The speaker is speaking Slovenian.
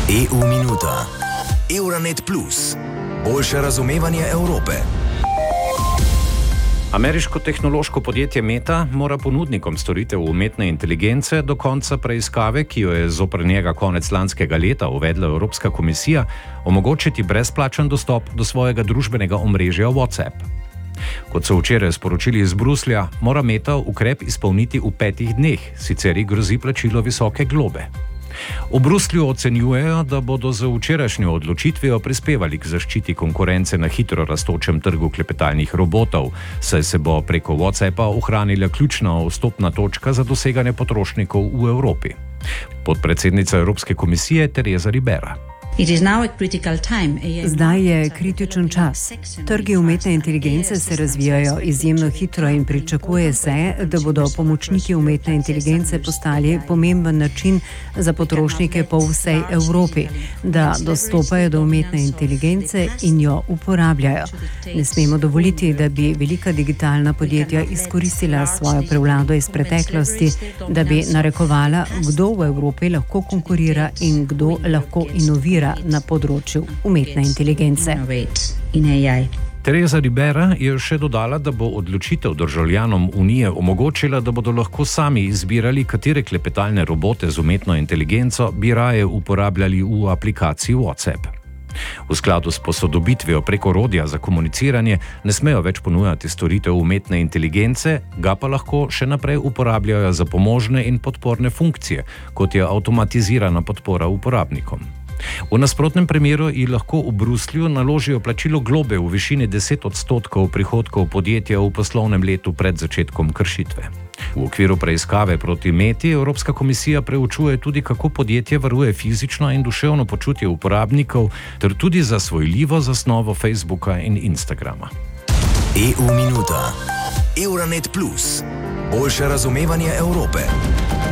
EU Minuta. Euranet Plus. Boljše razumevanje Evrope. Ameriško tehnološko podjetje Meta mora ponudnikom storitev umetne inteligence do konca preiskave, ki jo je zoper njega konec lanskega leta uvedla Evropska komisija, omogočiti brezplačen dostop do svojega družbenega omrežja WhatsApp. Kot so včeraj sporočili iz Bruslja, mora Meta ukrep izpolniti v 5 dneh, sicer ji grozi plačilo visoke globe. V Bruslju ocenjujejo, da bodo z včerajšnjo odločitvijo prispevali k zaščiti konkurence na hitro rastočem trgu klepetalnih robotov, saj se bo preko WhatsAppa ohranila ključna vstopna točka za doseganje potrošnikov v Evropi. Podpredsednica Evropske komisije Teresa Ribera. Zdaj je kritičen čas. Trgi umetne inteligence se razvijajo izjemno hitro in pričakuje se, da bodo pomočniki umetne inteligence postali pomemben način za potrošnike po vsej Evropi, da dostopajo do umetne inteligence in jo uporabljajo. Ne smemo dovoliti, da bi velika digitalna podjetja izkoristila svojo prevlado iz preteklosti, da bi narekovala, kdo v Evropi lahko konkurira in kdo lahko inovira na področju umetne inteligence. Teresa Ribera je še dodala, da bo odločitev državljanom Unije omogočila, da bodo lahko sami izbirali, katere klepetalne robote z umetno inteligenco bi raje uporabljali v aplikaciji WhatsApp. V skladu s posodobitvijo prek orodja za komuniciranje ne smejo več ponujati storitev umetne inteligence, ga pa lahko še naprej uporabljajo za pomožne in podporne funkcije, kot je avtomatizirana podpora uporabnikom. V nasprotnem primeru ji lahko v Bruslju naložijo plačilo globe v višini 10% prihodkov podjetja v poslovnem letu pred začetkom kršitve. V okviru preiskave proti Meti Evropska komisija preučuje tudi, kako podjetje varuje fizično in duševno počutje uporabnikov, ter tudi zasvojljivo zasnovo Facebooka in Instagrama. EU Minuta. Euranet Plus. Boljše razumevanje Evrope.